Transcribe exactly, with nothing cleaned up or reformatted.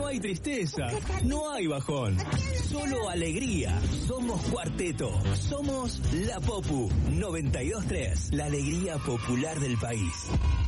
No hay tristeza, no hay bajón, solo alegría. Somos Cuarteto, somos La Popu noventa y dos punto tres, la alegría popular del país.